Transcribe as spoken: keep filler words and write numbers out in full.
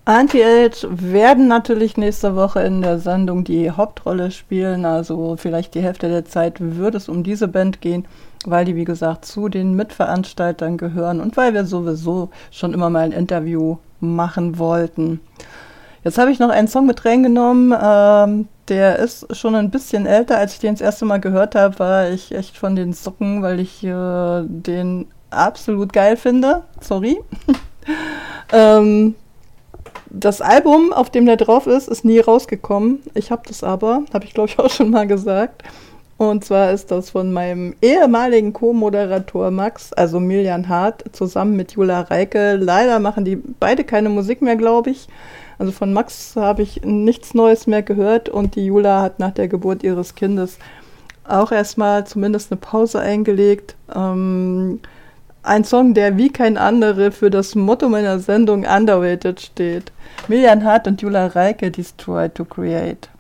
Anti-Age werden natürlich nächste Woche in der Sendung die Hauptrolle spielen, also vielleicht die Hälfte der Zeit würde es um diese Band gehen, weil die, wie gesagt, zu den Mitveranstaltern gehören und weil wir sowieso schon immer mal ein Interview machen wollten. Jetzt habe ich noch einen Song mit reingenommen, ähm, der ist schon ein bisschen älter. Als ich den das erste Mal gehört habe, war ich echt von den Socken, weil ich äh, den absolut geil finde. Sorry. ähm, Das Album, auf dem der drauf ist, ist nie rausgekommen. Ich habe das aber, habe ich glaube ich auch schon mal gesagt. Und zwar ist das von meinem ehemaligen Co-Moderator Max, also Miljan Hart, zusammen mit Jula Reike. Leider machen die beide keine Musik mehr, glaube ich. Also von Max habe ich nichts Neues mehr gehört und die Jula hat nach der Geburt ihres Kindes auch erstmal zumindest eine Pause eingelegt. Ähm, ein Song, der wie kein anderer für das Motto meiner Sendung Underrated steht. Miljan Hart und Jula Reike, Destroy to Create.